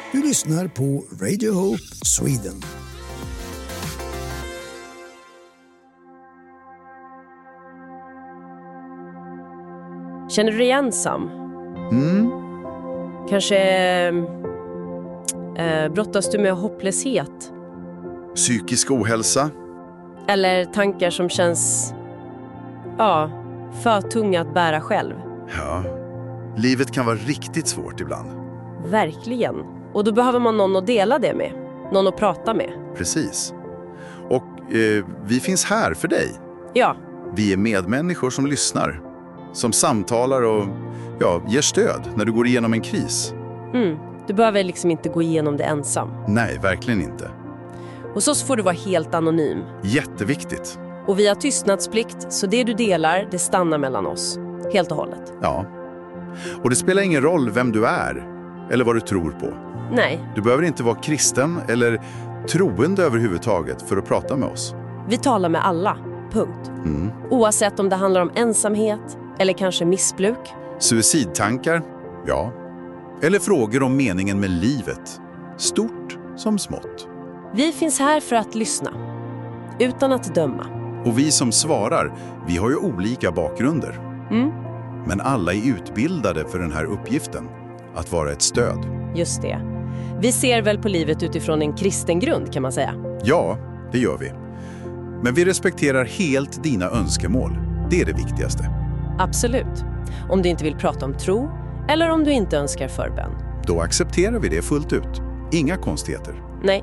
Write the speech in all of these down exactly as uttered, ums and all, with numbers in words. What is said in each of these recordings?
Du lyssnar på Radio Hope Sweden. Känner du dig ensam? Mm. Kanske eh, brottas du med hopplöshet? Psykisk ohälsa? Eller tankar som känns ja, för tunga att bära själv? Ja, livet kan vara riktigt svårt ibland. Verkligen. Och då behöver man någon att dela det med. Någon att prata med. Precis. Och eh, vi finns här för dig. Ja. Vi är medmänniskor som lyssnar. Som samtalar och ja, ger stöd när du går igenom en kris. Mm. Du behöver liksom inte gå igenom det ensam. Nej, verkligen inte. Hos oss får du vara helt anonym. Jätteviktigt. Och vi har tystnadsplikt, så det du delar, det stannar mellan oss. Helt och hållet. Ja. Och det spelar ingen roll vem du är eller vad du tror på. Nej. Du behöver inte vara kristen eller troende överhuvudtaget för att prata med oss. Vi talar med alla. Punkt. Mm. Oavsett om det handlar om ensamhet eller kanske missbruk. Suicidtankar, ja. Eller frågor om meningen med livet. Stort som smått. Vi finns här för att lyssna. Utan att döma. Och vi som svarar, vi har ju olika bakgrunder. Mm. Men alla är utbildade för den här uppgiften. Att vara ett stöd. Just det. Vi ser väl på livet utifrån en kristen grund, kan man säga. Ja, det gör vi. Men vi respekterar helt dina önskemål. Det är det viktigaste. Absolut. Om du inte vill prata om tro eller om du inte önskar förbön. Då accepterar vi det fullt ut. Inga konstigheter. Nej.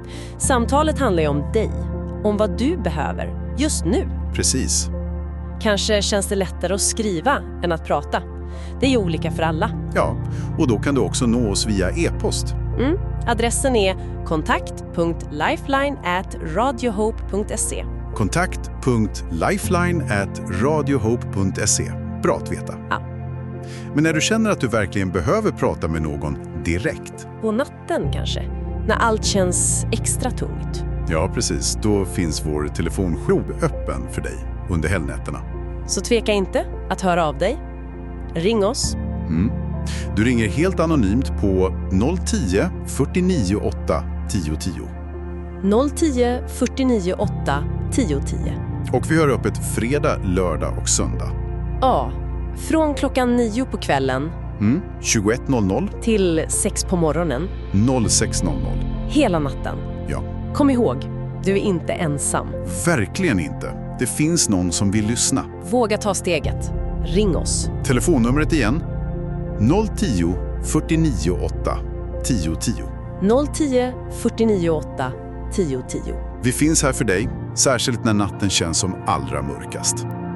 Samtalet handlar ju om dig. Om vad du behöver just nu. Precis. Kanske känns det lättare att skriva än att prata. Det är ju olika för alla. Ja, och då kan du också nå oss via e-post. Mm. Adressen är kontakt punkt lifeline at radiohope punkt se. kontakt punkt lifeline at radiohope punkt se. Bra att veta. Ja. Men när du känner att du verkligen behöver prata med någon direkt. På natten kanske, när allt känns extra tungt. Ja, precis. Då finns vår telefonjour öppen för dig under helgnätterna. Så tveka inte att höra av dig. Ring oss. Mm. Du ringer helt anonymt på noll tio fyrtionio åtta tio tio. noll tio fyrtionio åtta tio tio. Och vi har öppet fredag, lördag och söndag. Ja, från klockan nio på kvällen Mm. tjugoett noll noll till sex på morgonen. noll sex noll noll. Hela natten. Ja. Kom ihåg, du är inte ensam. Verkligen inte. Det finns någon som vill lyssna. Våga ta steget. Ring oss. Telefonnumret igen. noll tio fyrtionio åtta tio tio. noll tio fyrtionio åtta tio tio. Vi finns här för dig, särskilt när natten känns som allra mörkast.